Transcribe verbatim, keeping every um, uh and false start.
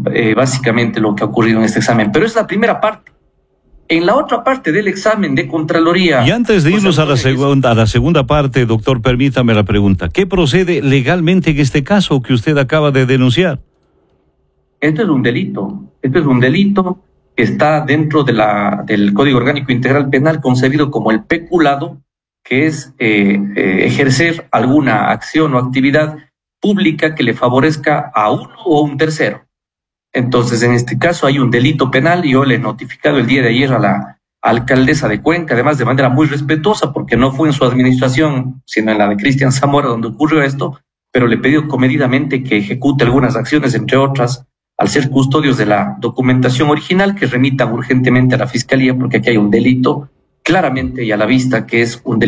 eh, básicamente lo que ha ocurrido en este examen. Pero es la primera parte. En la otra parte del examen de Contraloría... Y antes de irnos a la, segunda, a la segunda parte, doctor, permítame la pregunta. ¿Qué procede legalmente en este caso que usted acaba de denunciar? Esto es un delito. Esto es un delito que está dentro de la, del Código Orgánico Integral Penal, concebido como el peculado, que es eh, eh, ejercer alguna acción o actividad pública que le favorezca a uno o a un tercero. Entonces, en este caso hay un delito penal y yo le he notificado el día de ayer a la alcaldesa de Cuenca, además de manera muy respetuosa, porque no fue en su administración, sino en la de Cristian Zamora donde ocurrió esto, pero le he pedido comedidamente que ejecute algunas acciones, entre otras, al ser custodios de la documentación original, que remitan urgentemente a la Fiscalía, porque aquí hay un delito claramente y a la vista que es un delito